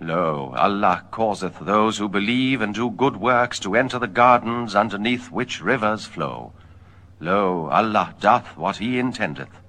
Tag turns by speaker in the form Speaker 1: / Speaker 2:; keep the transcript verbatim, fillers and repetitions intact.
Speaker 1: Lo, Allah causeth those who believe and do good works to enter the gardens underneath which rivers flow. Lo, Allah doth what he intendeth.